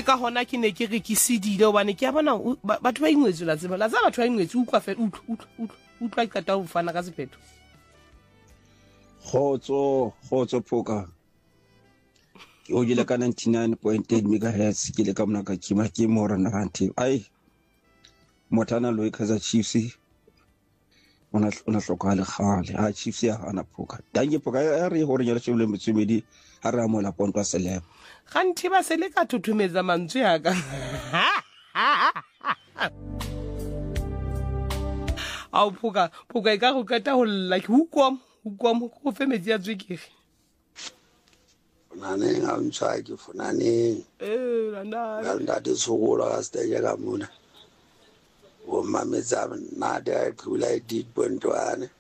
ka hona ke ne ke re ke sedile hobane ke a bona batho ba ingwetse la tseba la batho ba ingwetse utlwa fe utlwa ka ta ho fana ka sephetho Khotso Phoka ke o jile ka 99.8 MHz ke le ka mona ka kima ke mo rena ganti ai motana lo Kaizer Chiefs ona hlokale khale ha Chiefs ya ana Phoka dange Phoka ya re hore nyela tshwele metsumedi ha re amola ponto a selemo ganthi ba se le ka thuthumeza mantswe aka au Phoka e ka go keta ho lla ke hukom go fe metsi a tswekere nane ngamtshwa ke funane nda de sokola ka stage ka mona o mametsa nna de khula di bontwane